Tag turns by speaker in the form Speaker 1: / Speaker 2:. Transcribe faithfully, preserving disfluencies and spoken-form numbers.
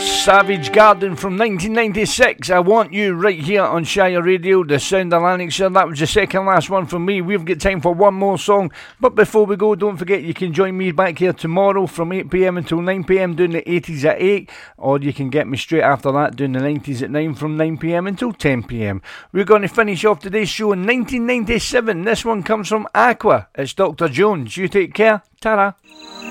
Speaker 1: Savage Garden from nineteen ninety-six. I Want You, right here on Shire Radio, the sound of Lanarkshire. That was the second last one from me. We've got time for one more song, but before we go, don't forget you can join me back here tomorrow from eight p m until nine p m doing the eighties at eight, or you can get me straight after that doing the nineties at nine from nine p m until ten p m. We're going to finish off today's show in nineteen ninety-seven. This one comes from Aqua. It's Doctor Jones. You take care. Ta-ra.